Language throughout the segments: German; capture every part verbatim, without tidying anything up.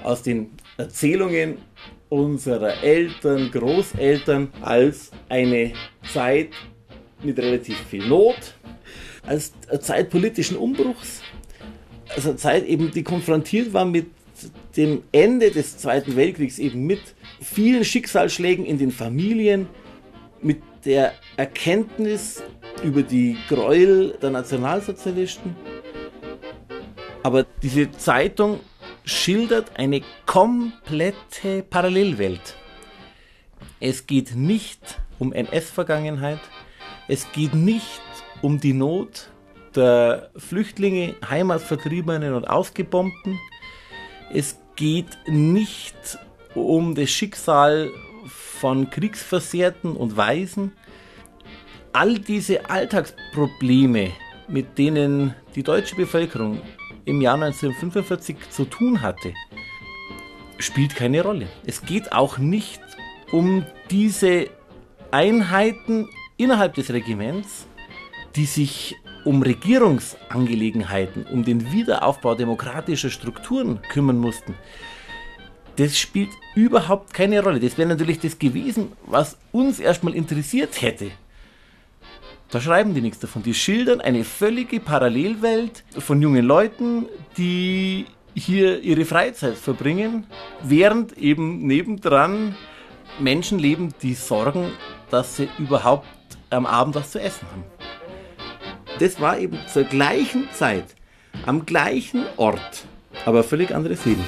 aus den Erzählungen unserer Eltern, Großeltern als eine Zeit mit relativ viel Not, als eine Zeit politischen Umbruchs, als eine Zeit eben, die konfrontiert war mit dem Ende des Zweiten Weltkriegs, eben mit vielen Schicksalsschlägen in den Familien, mit der Erkenntnis über die Gräuel der Nationalsozialisten. Aber diese Zeitung schildert eine komplette Parallelwelt. Es geht nicht um N S-Vergangenheit, es geht nicht um die Not der Flüchtlinge, Heimatvertriebenen und Ausgebombten. Es geht nicht um das Schicksal von Kriegsversehrten und Waisen. All diese Alltagsprobleme, mit denen die deutsche Bevölkerung im Jahr neunzehnhundertfünfundvierzig zu tun hatte, spielt keine Rolle. Es geht auch nicht um diese Einheiten innerhalb des Regiments, die sich um Regierungsangelegenheiten, um den Wiederaufbau demokratischer Strukturen kümmern mussten. Das spielt überhaupt keine Rolle. Das wäre natürlich das gewesen, was uns erstmal interessiert hätte. Da schreiben die nichts davon. Die schildern eine völlige Parallelwelt von jungen Leuten, die hier ihre Freizeit verbringen, während eben nebendran Menschen leben, die sorgen, dass sie überhaupt am Abend was zu essen haben. Das war eben zur gleichen Zeit, am gleichen Ort, aber völlig andere Leben.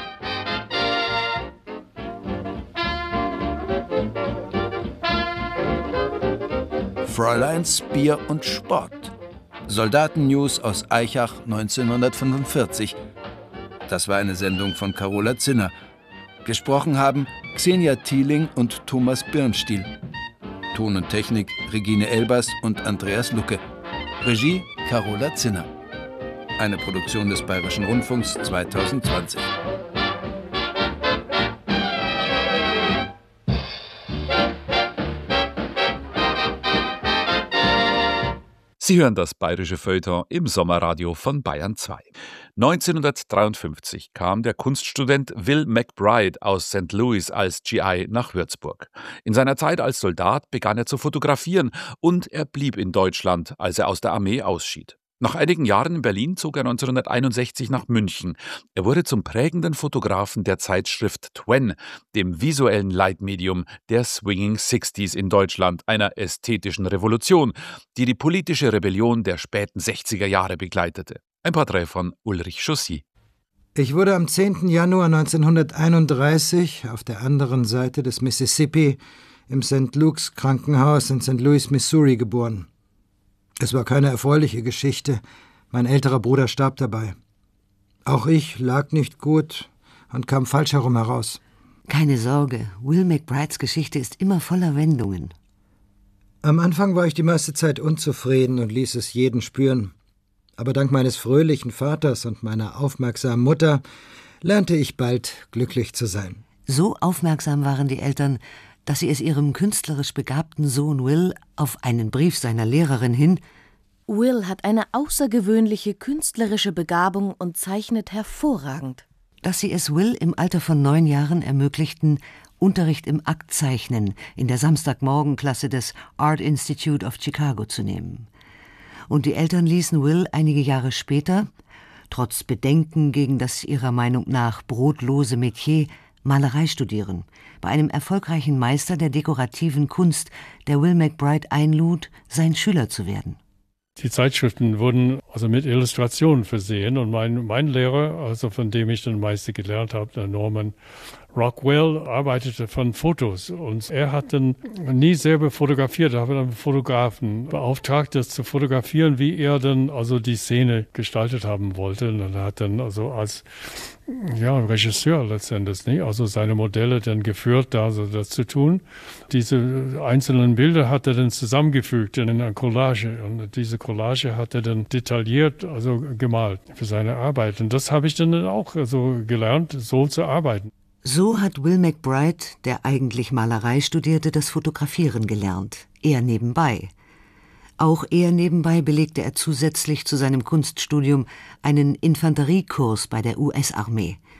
Fräuleins Bier und Sport. Soldatennews aus Aichach neunzehnhundertfünfundvierzig. Das war eine Sendung von Carola Zinner. Gesprochen haben Xenia Thieling und Thomas Birnstiel. Ton und Technik Regine Elbers und Andreas Lucke. Regie Carola Zinner. Eine Produktion des Bayerischen Rundfunks zweitausendzwanzig. Sie hören das bayerische Feuilleton im Sommerradio von Bayern zwei. neunzehnhundertdreiundfünfzig kam der Kunststudent Will McBride aus Sankt Louis als G I nach Würzburg. In seiner Zeit als Soldat begann er zu fotografieren und er blieb in Deutschland, als er aus der Armee ausschied. Nach einigen Jahren in Berlin zog er neunzehnhunderteinundsechzig nach München. Er wurde zum prägenden Fotografen der Zeitschrift Twen, dem visuellen Leitmedium der Swinging Sixties in Deutschland, einer ästhetischen Revolution, die die politische Rebellion der späten sechziger Jahre begleitete. Ein Porträt von Ulrich Chaussy. Ich wurde am zehnten Januar neunzehnhunderteinunddreißig auf der anderen Seite des Mississippi im Sankt Luke's Krankenhaus in Sankt Louis, Missouri geboren. Es war keine erfreuliche Geschichte. Mein älterer Bruder starb dabei. Auch ich lag nicht gut und kam falsch herum heraus. Keine Sorge, Will McBrides Geschichte ist immer voller Wendungen. Am Anfang war ich die meiste Zeit unzufrieden und ließ es jeden spüren. Aber dank meines fröhlichen Vaters und meiner aufmerksamen Mutter lernte ich bald glücklich zu sein. So aufmerksam waren die Eltern, dass sie es ihrem künstlerisch begabten Sohn Will auf einen Brief seiner Lehrerin hin: Will hat eine außergewöhnliche künstlerische Begabung und zeichnet hervorragend. Dass sie es Will im Alter von neun Jahren ermöglichten, Unterricht im Aktzeichnen in der Samstagmorgenklasse des Art Institute of Chicago zu nehmen. Und die Eltern ließen Will einige Jahre später, trotz Bedenken gegen das ihrer Meinung nach brotlose Metier, Malerei studieren, bei einem erfolgreichen Meister der dekorativen Kunst, der Will McBride einlud, sein Schüler zu werden. Die Zeitschriften wurden also mit Illustrationen versehen und mein, mein Lehrer, also von dem ich dann meiste gelernt habe, der Norman Rockwell, arbeitete von Fotos und er hat dann nie selber fotografiert, er hat einen Fotografen beauftragt, das zu fotografieren, wie er dann also die Szene gestaltet haben wollte. Und er hat dann also als ja, Regisseur letztendlich, nicht? Also seine Modelle dann geführt, da also das zu tun. Diese einzelnen Bilder hat er dann zusammengefügt in einer Collage und diese Collage hat er dann detailliert also gemalt für seine Arbeit. Und das habe ich dann auch so gelernt, so zu arbeiten. So hat Will McBride, der eigentlich Malerei studierte, das Fotografieren gelernt. Er nebenbei. Auch er nebenbei belegte er zusätzlich zu seinem Kunststudium einen Infanteriekurs bei der U S-Armee.